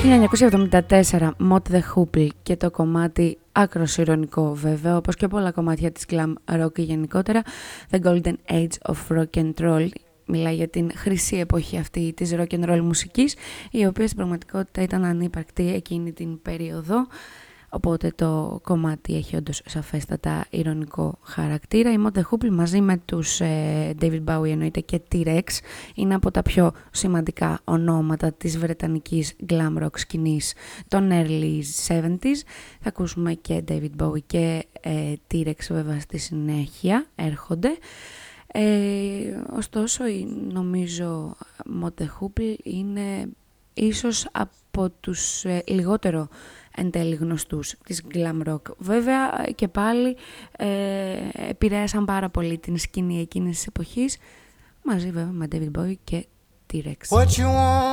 1974, Mott the Hoople και το κομμάτι άκρος ηρωνικό βέβαια, όπως και πολλά κομμάτια της glam rock γενικότερα, The Golden Age of Rock and Roll. Μιλάει για την χρυσή εποχή αυτή της rock and roll μουσικής, η οποία στην πραγματικότητα ήταν ανύπαρκτη εκείνη την περίοδο. Οπότε το κομμάτι έχει όντως σαφέστατα ηρωνικό χαρακτήρα. Η Mott the Hoople μαζί με τους David Bowie εννοείται και T-Rex είναι από τα πιο σημαντικά ονόματα της βρετανικής glam rock σκηνής των early 70s. Θα ακούσουμε και David Bowie και T-Rex βέβαια στη συνέχεια έρχονται. Ωστόσο νομίζω Mott the Hoople είναι ίσως από τους λιγότερο εν τέλει γνωστούς της glam rock. Βέβαια και πάλι επηρέασαν πάρα πολύ την σκηνή εκείνης της εποχής, μαζί βέβαια με David Bowie και T-Rex.